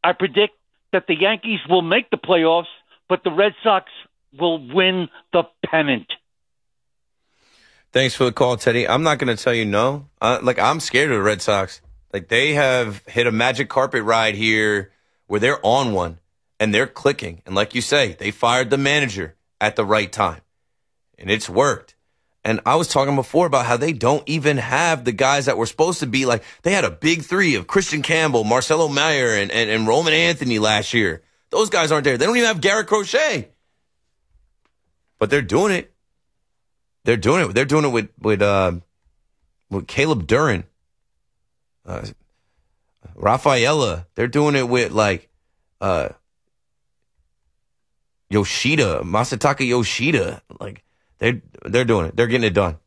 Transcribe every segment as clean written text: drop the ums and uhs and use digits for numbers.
I predict that the Yankees will make the playoffs, but the Red Sox will win the pennant. Thanks for the call, Teddy. I'm not going to tell you no. I'm scared of the Red Sox. Like, they have hit a magic carpet ride here where they're on one and they're clicking. And like you say, they fired the manager at the right time. And it's worked. And I was talking before about how they don't even have the guys that were supposed to be like, they had a big three of Christian Campbell, Marcelo Meyer, and Roman Anthony last year. Those guys aren't there. They don't even have Garrett Crochet. But they're doing it. They're doing it. They're doing it with Caleb Duran, Rafaela. They're doing it with Yoshida, Masataka Yoshida. Like, they're doing it. They're getting it done.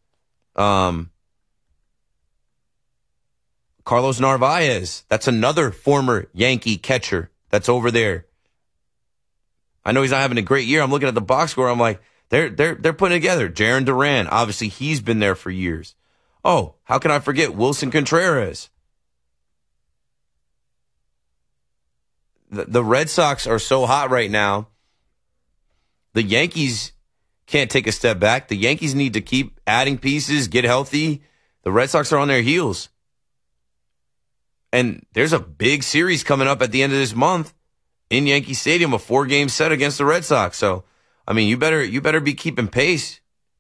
Carlos Narvaez. That's another former Yankee catcher that's over there. I know he's not having a great year. I'm looking at the box score. I'm like, they're putting it together. Jarren Duran, obviously he's been there for years. Oh, how can I forget Wilson Contreras? The Red Sox are so hot right now. The Yankees can't take a step back. The Yankees need to keep adding pieces, get healthy. The Red Sox are on their heels. And there's a big series coming up at the end of this month in Yankee Stadium, a 4-game set against the Red Sox. So, I mean, you better be keeping pace.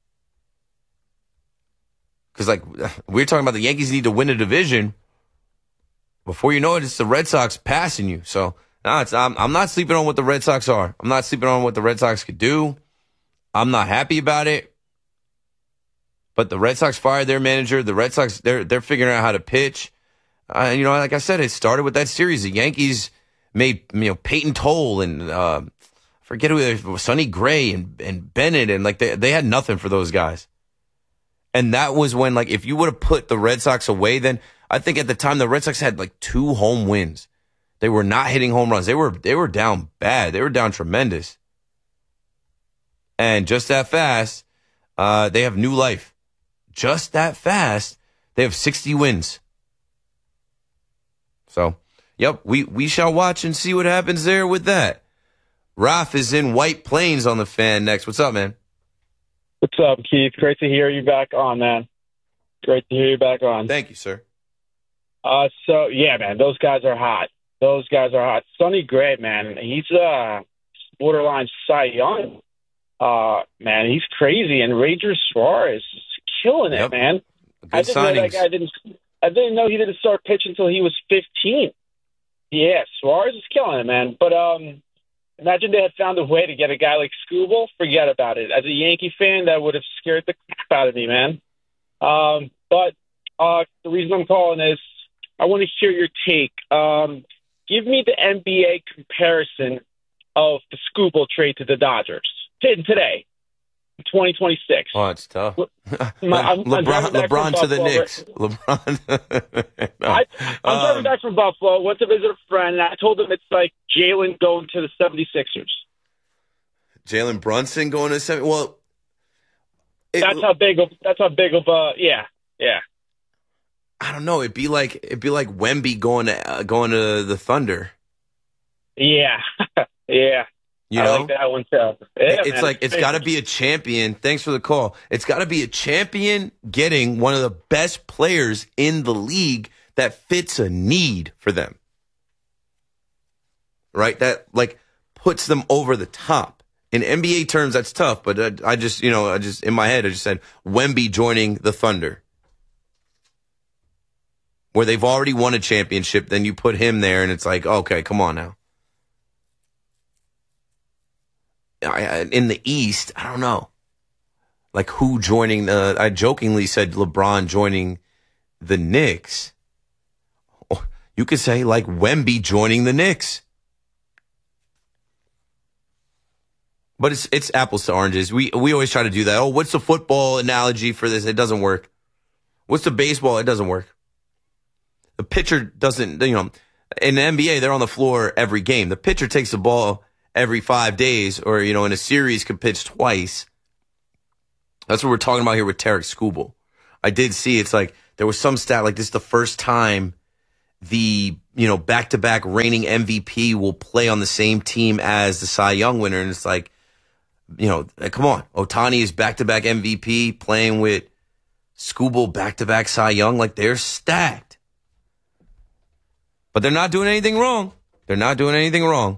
Because, like, we're talking about the Yankees need to win a division. Before you know it, it's the Red Sox passing you. So, no, I'm not sleeping on what the Red Sox are. I'm not sleeping on what the Red Sox could do. I'm not happy about it. But the Red Sox fired their manager. The Red Sox, they're figuring out how to pitch. Like I said, it started with that series. The Yankees made, Peyton Toll and forget who they were, Sonny Gray and Bennett, and like they had nothing for those guys. And that was when, like, if you would have put the Red Sox away, then I think at the time the Red Sox had like 2 home wins. They were not hitting home runs. They were down bad. They were down tremendous. And just that fast, they have new life. Just that fast, they have 60 wins. So, yep, we shall watch and see what happens there with that. Raf is in White Plains on the Fan next. What's up, man? What's up, Keith? Great to hear you back on, man. Great to hear you back on. Thank you, sir. Yeah, man, those guys are hot. Those guys are hot. Sonny Gray, man, he's borderline Cy Young. Man, he's crazy. And Ranger Suarez is killing it, man. Good signings. I didn't know he didn't start pitching until he was 15. Yeah, Suarez is killing it, man. But imagine they had found a way to get a guy like Skubal. Forget about it. As a Yankee fan, that would have scared the crap out of me, man. But the reason I'm calling is I want to hear your take. Give me the NBA comparison of the Skubal trade to the Dodgers today, 2026. Oh, it's tough. LeBron to the Knicks. I'm driving back from Buffalo. Went to visit a friend, and I told him it's like Jalen going to the 76ers. Jalen Brunson going to 70. Well, that's how big of yeah. I don't know. It'd be like Wemby going to the Thunder. Yeah, yeah. You know? I like that one too. Yeah, it's man, it's got to be a champion. Thanks for the call. It's got to be a champion getting one of the best players in the league that fits a need for them. Right? That like puts them over the top. In NBA terms, that's tough, but I just in my head, I just said Wemby joining the Thunder. Where they've already won a championship, then you put him there, and it's like, okay, come on now. In the East, I don't know. Like who joining I jokingly said LeBron joining the Knicks. You could say like Wemby joining the Knicks. But it's apples to oranges. We always try to do that. Oh, what's the football analogy for this? It doesn't work. What's the baseball? It doesn't work. The pitcher doesn't, in the NBA, they're on the floor every game. The pitcher takes the ball every 5 days or, in a series could pitch twice. That's what we're talking about here with Tarik Skubal. I did see it's like there was some stat like this is the first time the, back-to-back reigning MVP will play on the same team as the Cy Young winner. And it's like, come on. Ohtani is back-to-back MVP playing with Skubal back-to-back Cy Young. Like, they're stacked. But they're not doing anything wrong. They're not doing anything wrong.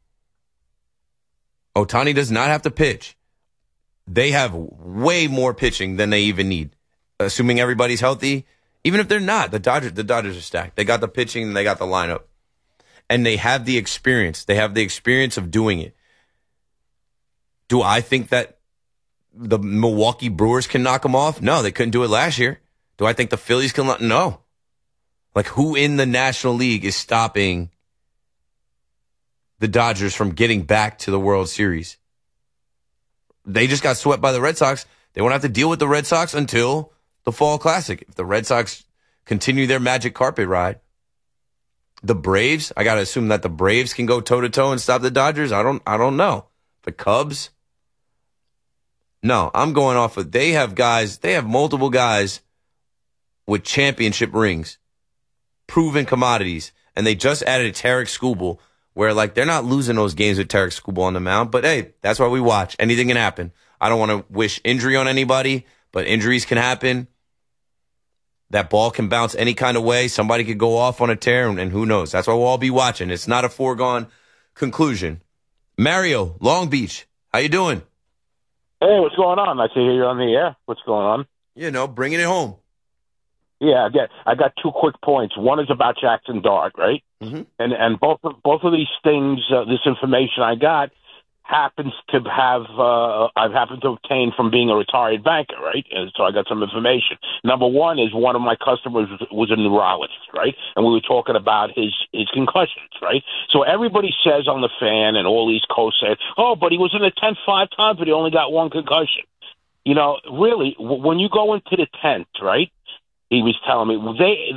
Ohtani does not have to pitch. They have way more pitching than they even need. Assuming everybody's healthy, even if they're not, the Dodgers are stacked. They got the pitching and they got the lineup. And they have the experience. They have the experience of doing it. Do I think that the Milwaukee Brewers can knock them off? No, they couldn't do it last year. Do I think the Phillies can? No. Like, who in the National League is stopping the Dodgers from getting back to the World Series? They just got swept by the Red Sox. They won't have to deal with the Red Sox until the Fall Classic. If the Red Sox continue their magic carpet ride, the Braves, I got to assume that the Braves can go toe-to-toe and stop the Dodgers. I don't know. The Cubs? No, I'm going off of, they have multiple guys with championship rings, proven commodities, and they just added Tarek Skubal, where, like, they're not losing those games with Tarek Skubal on the mound, but hey, that's why we watch. Anything can happen. I don't want to wish injury on anybody, but injuries can happen. That ball can bounce any kind of way. Somebody could go off on a tear, and who knows? That's why we'll all be watching. It's not a foregone conclusion. Mario, Long Beach, how you doing? Hey, what's going on? I see you're on the air. What's going on? Bringing it home. Yeah, I got 2 quick points. One is about Jackson Dart, right? Mm-hmm. And both of these things, this information I got, happens to have I've happened to obtain from being a retired banker, right? And so I got some information. Number one is one of my customers was a neurologist, right? And we were talking about his concussions, right? So everybody says on the Fan and all these coasts say, oh, but he was in the tent 5 times, but he only got 1 concussion. Really, when you go into the tent, right? He was telling me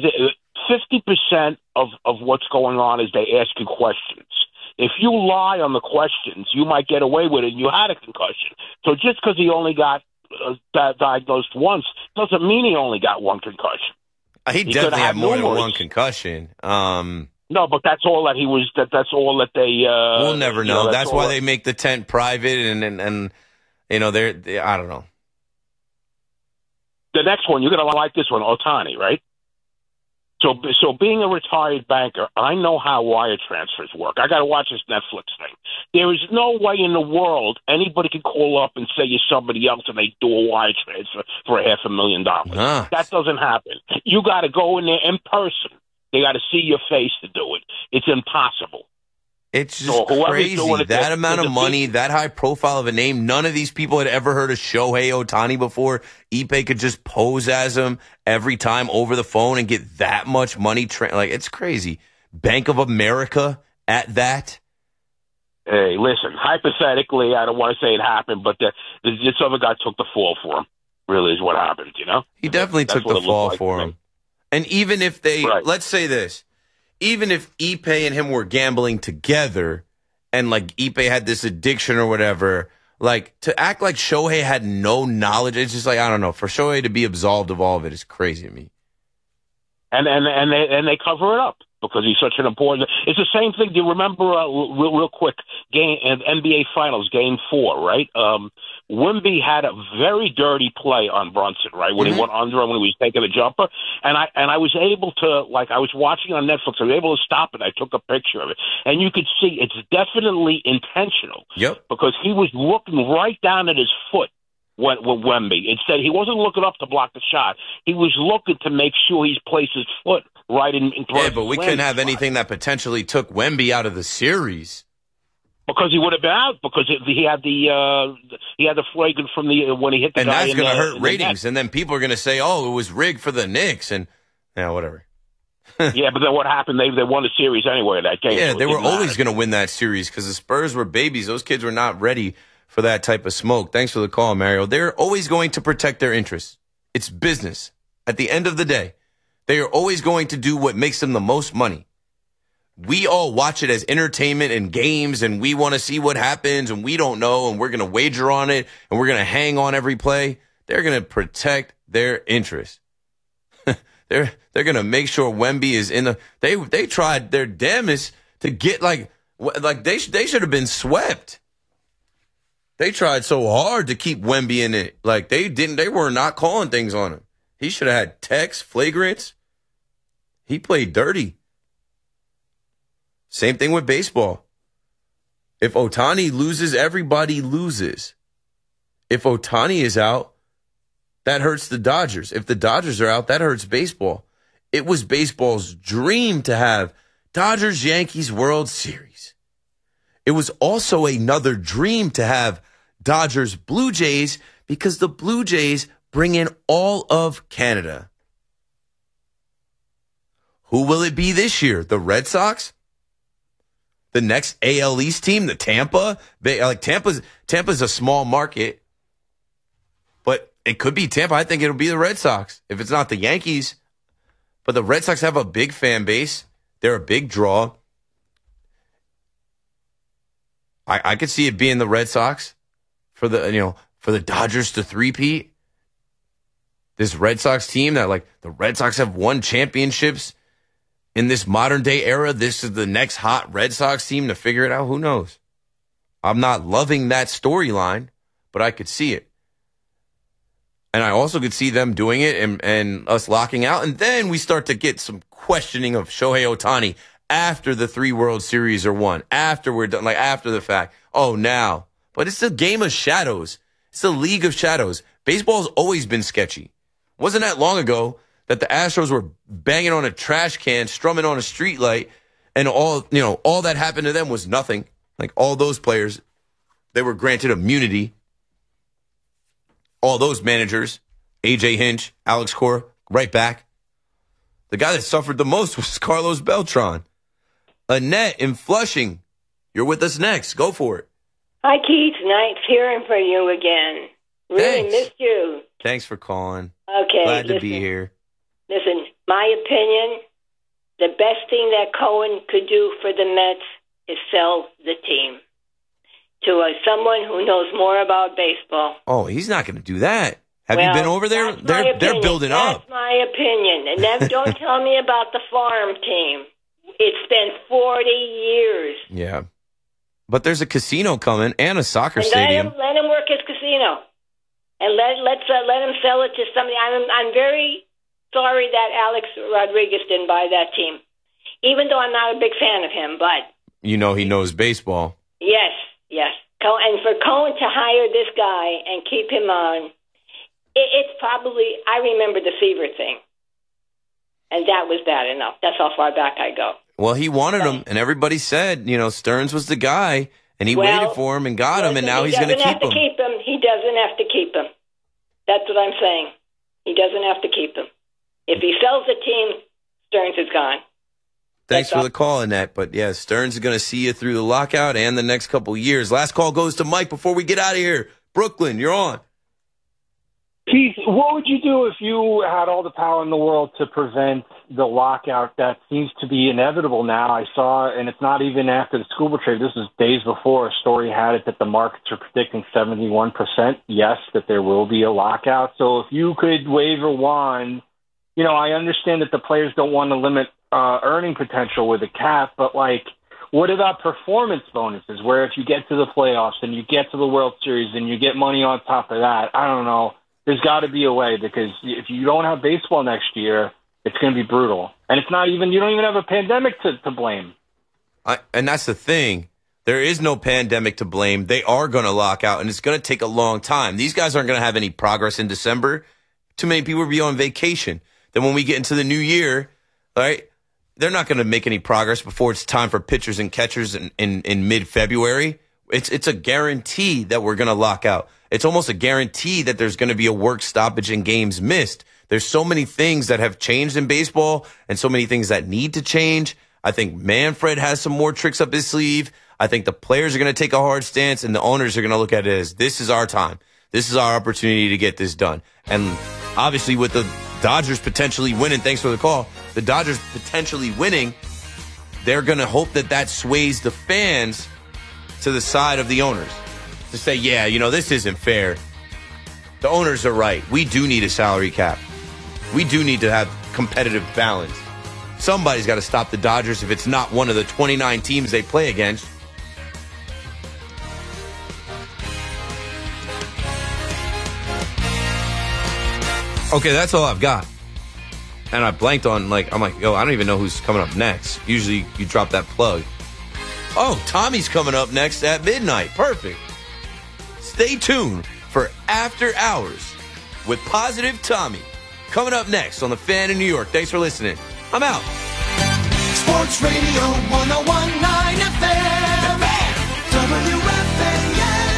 50% of what's going on is they ask you questions. If you lie on the questions, you might get away with it. You had a concussion. So just because he only got diagnosed once doesn't mean he only got 1 concussion. He definitely had more than 1 concussion. No, but that's all that he was. That's all that they. We'll never know. That's why they make the tent private, and they're I don't know. The next one, you're going to like this one, Ohtani, right? So being a retired banker, I know how wire transfers work. I got to watch this Netflix thing. There is no way in the world anybody can call up and say you're somebody else and they do a wire transfer for $500,000. Nice. That doesn't happen. You got to go in there in person. They got to see your face to do it. It's impossible. It's just crazy. That amount of money, that high profile of a name. None of these people had ever heard of Shohei Ohtani before. Ippei could just pose as him every time over the phone and get that much money. It's crazy. Bank of America at that. Hey, listen, hypothetically, I don't want to say it happened, but this other guy took the fall for him, really is what happened, He definitely took the fall for him. And even if let's say this, even if Ippei and him were gambling together and, like, Ippei had this addiction or whatever, like, to act like Shohei had no knowledge, it's just like, I don't know. For Shohei to be absolved of all of it is crazy to me. And they cover it up because he's such an important. It's the same thing. Do you remember real quick NBA Finals Game 4, right? Wemby had a very dirty play on Brunson, right, when he went under him when he was taking a jumper, and I was able to, like, I was watching on Netflix. I was able to stop it. I took a picture of it, and you could see it's definitely intentional. Yep. Because he was looking right down at his foot. With Wemby. Instead, he wasn't looking up to block the shot. He was looking to make sure he's placed his foot right in front. Yeah, but we couldn't have anything that potentially took Wemby out of the series. Because he would have been out because he had the flagrant from when he hit the guy. And that's going to hurt ratings. And then people are going to say, "Oh, it was rigged for the Knicks," and whatever. Yeah, but then what happened? They won the series anyway in that game. Yeah, so they were always going to win that series because the Spurs were babies. Those kids were not ready for that type of smoke. Thanks for the call, Mario. They're always going to protect their interests. It's business. At the end of the day, they are always going to do what makes them the most money. We all watch it as entertainment and games, and we want to see what happens, and we don't know, and we're going to wager on it, and we're going to hang on every play. They're going to protect their interests. They're going to make sure Wemby is in the. They tried their damnedest to get like they should have been swept. They tried so hard to keep Wemby in it. Like they were not calling things on him. He should have had techs, flagrants. He played dirty. Same thing with baseball. If Ohtani loses, everybody loses. If Ohtani is out, that hurts the Dodgers. If the Dodgers are out, that hurts baseball. It was baseball's dream to have Dodgers-Yankees World Series. It was also another dream to have Dodgers-Blue Jays because the Blue Jays bring in all of Canada. Who will it be this year? The Red Sox? The next AL East team? The Tampa? Tampa's a small market, but it could be Tampa. I think it'll be the Red Sox if it's not the Yankees. But the Red Sox have a big fan base. They're a big draw. I could see it being the Red Sox for the Dodgers to three-peat. This Red Sox team that the Red Sox have won championships in this modern day era. This is the next hot Red Sox team to figure it out. Who knows? I'm not loving that storyline, but I could see it. And I also could see them doing it and us locking out. And then we start to get some questioning of Shohei Ohtani after the 3 World Series are won, after we're done, after the fact. Oh, now. But it's a game of shadows. It's a league of shadows. Baseball's always been sketchy. Wasn't that long ago that the Astros were banging on a trash can, strumming on a street light, and all that happened to them was nothing. All those players, they were granted immunity. All those managers, A.J. Hinch, Alex Cora, right back. The guy that suffered the most was Carlos Beltran. Annette in Flushing, you're with us next. Go for it. Hi, Keith. Nice hearing from you again. Really missed you. Thanks for calling. Okay. Glad to be here. Listen, my opinion, the best thing that Cohen could do for the Mets is sell the team to someone who knows more about baseball. Oh, he's not going to do that. Have you been over there? They're building up. That's my opinion. And then don't tell me about the farm team. It's been 40 years. Yeah. But there's a casino coming and a soccer stadium. Let him work his casino. And let him sell it to somebody. I'm very sorry that Alex Rodriguez didn't buy that team. Even though I'm not a big fan of him, but... He knows baseball. Yes. And for Cohen to hire this guy and keep him on, it's probably... I remember the Fever thing. And that was bad enough. That's how far back I go. Well, he wanted him, and everybody said, Stearns was the guy, and he waited for him and got him, and now he's going to keep him. He doesn't have to keep him. That's what I'm saying. He doesn't have to keep him. If he sells the team, Stearns is gone. Thanks for the call, Annette. But, yeah, Stearns is going to see you through the lockout and the next couple of years. Last call goes to Mike before we get out of here. Brooklyn, you're on. Keith, what would you do if you had all the power in the world to prevent the lockout that seems to be inevitable now? I saw, and it's not even after the Skubal trade, this is days before, a story had it that the markets are predicting 71%, yes, that there will be a lockout. So if you could wave a wand, I understand that the players don't want to limit earning potential with a cap, but what about performance bonuses where if you get to the playoffs and you get to the World Series and you get money on top of that? I don't know. There's got to be a way, because if you don't have baseball next year, it's going to be brutal. And it's not even, you don't even have a pandemic to blame. And that's the thing. There is no pandemic to blame. They are going to lock out, and it's going to take a long time. These guys aren't going to have any progress in December. Too many people will be on vacation. Then when we get into the new year, right, they're not going to make any progress before it's time for pitchers and catchers in mid-February. It's a guarantee that we're going to lock out. It's almost a guarantee that there's going to be a work stoppage and games missed. There's so many things that have changed in baseball and so many things that need to change. I think Manfred has some more tricks up his sleeve. I think the players are going to take a hard stance, and the owners are going to look at it as this is our time. This is our opportunity to get this done. And obviously with the Dodgers potentially winning, thanks for the call, the Dodgers potentially winning, they're going to hope that sways the fans to the side of the owners. To say, yeah, this isn't fair. The owners are right. We do need a salary cap. We do need to have competitive balance. Somebody's got to stop the Dodgers if it's not one of the 29 teams they play against. Okay, that's all I've got. And I blanked on, I'm like, yo, I don't even know who's coming up next. Usually you drop that plug. Oh, Tommy's coming up next at midnight. Perfect. Stay tuned for After Hours with Positive Tommy. Coming up next on The Fan in New York. Thanks for listening. I'm out. Sports Radio 101.9 FM. WFAN,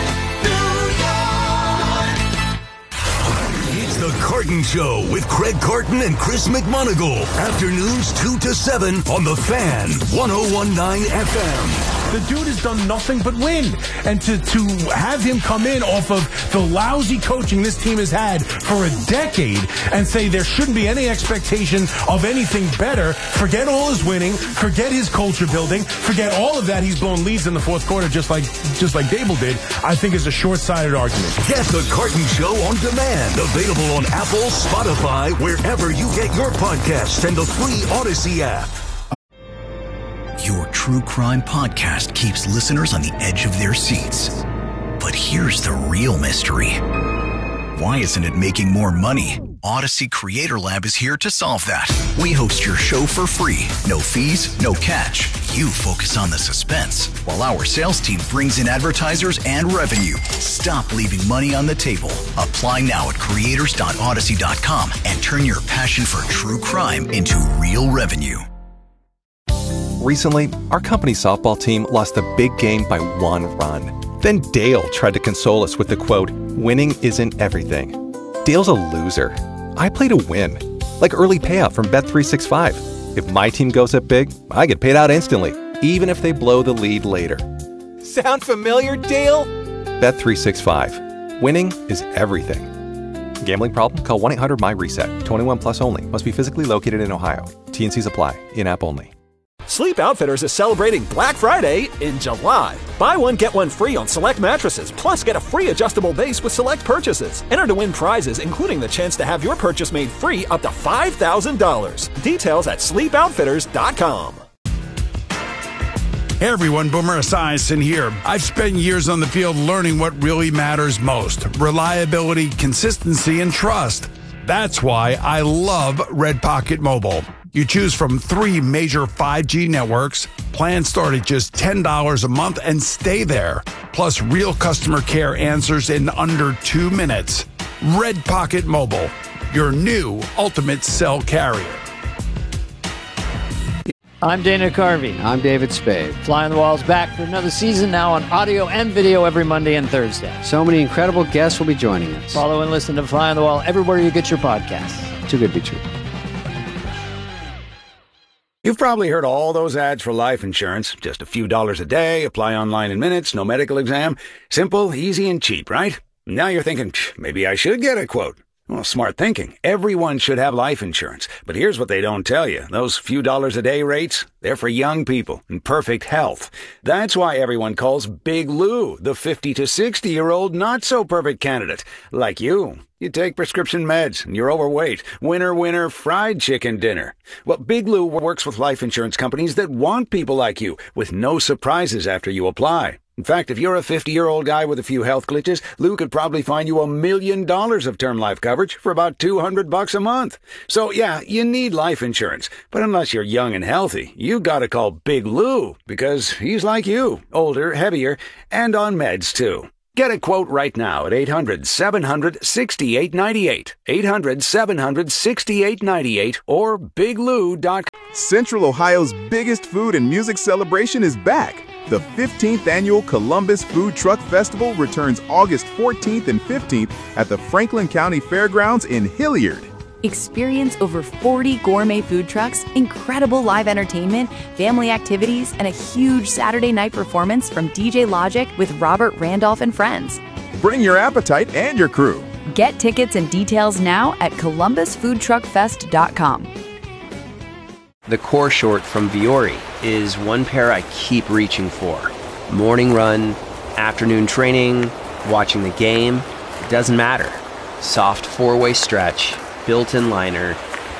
New York. It's The Carton Show with Craig Carton and Chris McMonagle. Afternoons 2 to 7 on The Fan 101.9 FM. The dude has done nothing but win. And to have him come in off of the lousy coaching this team has had for a decade and say there shouldn't be any expectation of anything better, forget all his winning, forget his culture building, forget all of that. He's blown leads in the fourth quarter just like Dable did, I think is a short-sighted argument. Get The Carton Show on demand. Available on Apple, Spotify, wherever you get your podcasts, and the free Odyssey app. Your true crime podcast keeps listeners on the edge of their seats. But here's the real mystery. Why isn't it making more money? Odyssey Creator Lab is here to solve that. We host your show for free. No fees, no catch. You focus on the suspense, while our sales team brings in advertisers and revenue. Stop leaving money on the table. Apply now at creators.odyssey.com and turn your passion for true crime into real revenue. Recently, our company's softball team lost the big game by 1 run. Then Dale tried to console us with the quote, "Winning isn't everything." Dale's a loser. I play to win. Like early payout from Bet365. If my team goes up big, I get paid out instantly, even if they blow the lead later. Sound familiar, Dale? Bet365. Winning is everything. Gambling problem? Call 1-800-MY-RESET. 21 plus only. Must be physically located in Ohio. T&Cs apply. In-app only. Sleep Outfitters is celebrating Black Friday in July. Buy one, get one free on select mattresses, plus get a free adjustable base with select purchases. Enter to win prizes, including the chance to have your purchase made free up to $5,000. Details at sleepoutfitters.com. Hey everyone, Boomer Esiason here. I've spent years on the field learning what really matters most: reliability, consistency, and trust. That's why I love Red Pocket Mobile. You choose from 3 major 5G networks. Plans start at just $10 a month and stay there. Plus real customer care answers in under 2 minutes. Red Pocket Mobile, your new ultimate cell carrier. I'm Dana Carvey. I'm David Spade. Fly on the Wall's back for another season, now on audio and video every Monday and Thursday. So many incredible guests will be joining us. Follow and listen to Fly on the Wall everywhere you get your podcasts. Too good to be true. You've probably heard all those ads for life insurance. Just a few dollars a day, apply online in minutes, no medical exam. Simple, easy, and cheap, right? Now you're thinking, maybe I should get a quote. Well, smart thinking. Everyone should have life insurance. But here's what they don't tell you. Those few dollars a day rates, they're for young people in perfect health. That's why everyone calls Big Lou the 50 to 60-year-old not-so-perfect candidate. Like you. You take prescription meds, and you're overweight. Winner, winner, fried chicken dinner. Well, Big Lou works with life insurance companies that want people like you, with no surprises after you apply. In fact, if you're a 50-year-old guy with a few health glitches, Lou could probably find you $1 million of term life coverage for about $200 a month. So, yeah, you need life insurance. But unless you're young and healthy, you gotta call Big Lou, because he's like you, older, heavier, and on meds, too. Get a quote right now at 800-700-6898, 800-700-6898, or biglou.com. Central Ohio's biggest food and music celebration is back. The 15th Annual Columbus Food Truck Festival returns August 14th and 15th at the Franklin County Fairgrounds in Hilliard. Experience over 40 gourmet food trucks, incredible live entertainment, family activities, and a huge Saturday night performance from DJ Logic with Robert Randolph and friends. Bring your appetite and your crew. Get tickets and details now at columbusfoodtruckfest.com. The core short from Viore is one pair I keep reaching for. Morning run, afternoon training, watching the game, it doesn't matter. Soft four-way stretch, built-in liner,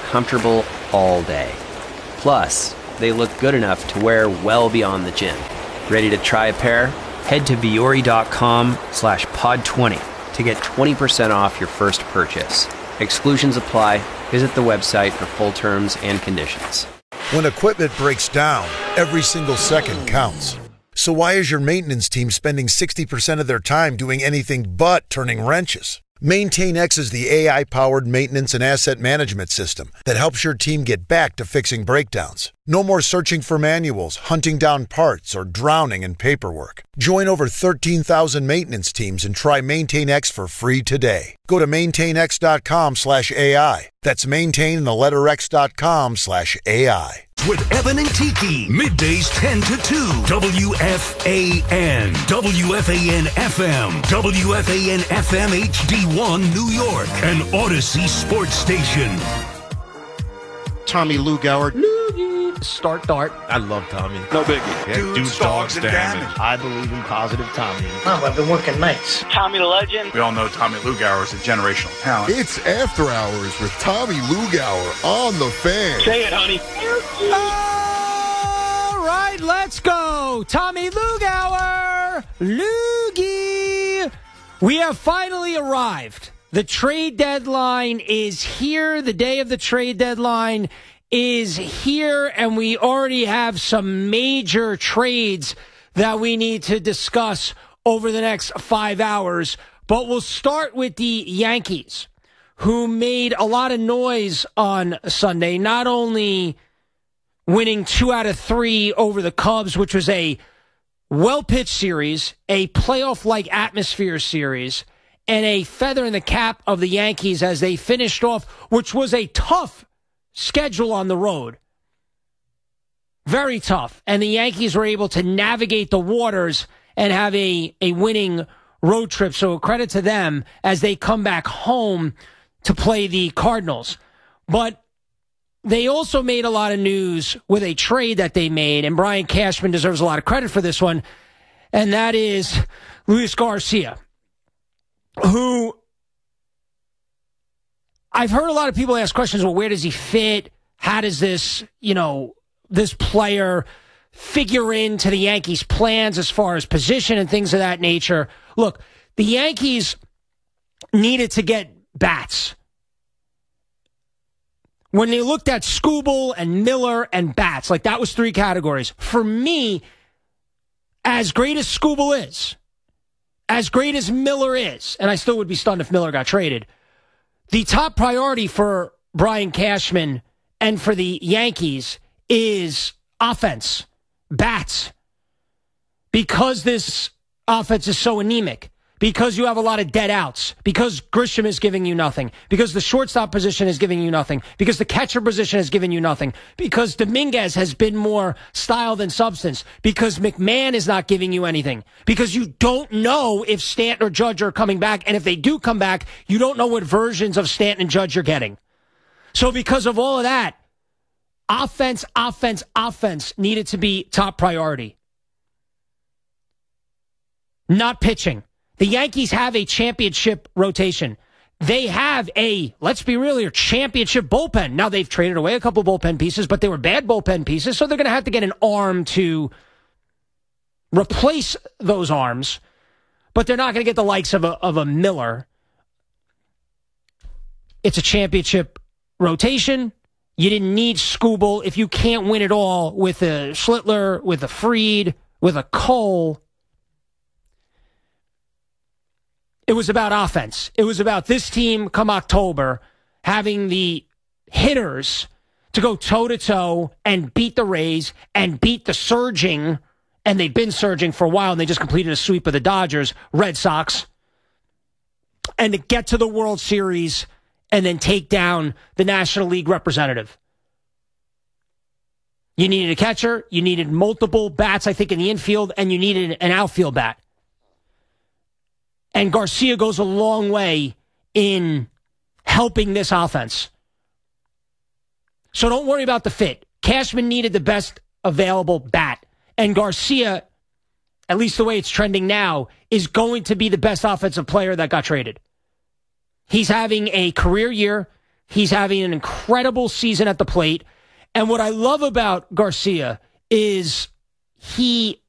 comfortable all day. Plus, they look good enough to wear well beyond the gym. Ready to try a pair? Head to Vuori.com/pod20 to get 20% off your first purchase. Exclusions apply. Visit the website for full terms and conditions. When equipment breaks down, every single second counts. So why is your maintenance team spending 60% of their time doing anything but turning wrenches? MaintainX is the AI-powered maintenance and asset management system that helps your team get back to fixing breakdowns. No more searching for manuals, hunting down parts, or drowning in paperwork. Join over 13,000 maintenance teams and try MaintainX for free today. Go to maintainx.com/AI. That's maintain the letter X.com/AI. With Evan and Tiki, middays 10 to 2, WFAN, WFAN FM, WFAN FM HD1 New York, an Odyssey sports station. Tommy Lugauer. Start dart. I love Tommy. No biggie. Yeah, dudes, dogs, and damage. I believe in positive Tommy. Oh, I've been working nights. Tommy the legend. We all know Tommy Lugauer is a generational talent. It's After Hours with Tommy Lugauer on The Fan. Say it, honey. All right, let's go. Tommy Lugauer. Loogie. We have finally arrived. The trade deadline is here. The day of the trade deadline is here, and we already have some major trades that we need to discuss over the next 5 hours. But we'll start with the Yankees, who made a lot of noise on Sunday, not only winning 2 out of 3 over the Cubs, which was a well-pitched series, a playoff-like atmosphere series, and a feather in the cap of the Yankees as they finished off, which was a tough schedule on the road. Very tough. And the Yankees were able to navigate the waters and have a winning road trip. So a credit to them as they come back home to play the Cardinals. But they also made a lot of news with a trade that they made, and Brian Cashman deserves a lot of credit for this one, and that is Luis Garcia, who I've heard a lot of people ask questions, well, where does he fit? How does this, this player figure into the Yankees' plans as far as position and things of that nature? Look, the Yankees needed to get bats. When they looked at Skubal and Miller and bats, like that was 3 categories. For me, as great as Skubal is, as great as Miller is, and I still would be stunned if Miller got traded, the top priority for Brian Cashman and for the Yankees is offense, bats. Because this offense is so anemic, because you have a lot of dead outs, because Grisham is giving you nothing, because the shortstop position is giving you nothing, because the catcher position has given you nothing, because Dominguez has been more style than substance, because McMahon is not giving you anything, because you don't know if Stanton or Judge are coming back, and if they do come back, you don't know what versions of Stanton and Judge you're getting. So because of all of that, offense needed to be top priority. Not pitching. The Yankees have a championship rotation. They have let's be real here, championship bullpen. Now, they've traded away a couple bullpen pieces, but they were bad bullpen pieces, so they're going to have to get an arm to replace those arms, but they're not going to get the likes of a Miller. It's a championship rotation. You didn't need Skubal. If you can't win it all with a Schlittler, with a Fried, with a Cole, it was about offense. It was about this team come October having the hitters to go toe-to-toe and beat the Rays and beat the surging, and they've been surging for a while, and they just completed a sweep of the Dodgers, Red Sox, and to get to the World Series and then take down the National League representative. You needed a catcher, you needed multiple bats, I think, in the infield, and you needed an outfield bat. And Garcia goes a long way in helping this offense. So don't worry about the fit. Cashman needed the best available bat. And Garcia, at least the way it's trending now, is going to be the best offensive player that got traded. He's having a career year. He's having an incredible season at the plate. And what I love about Garcia is he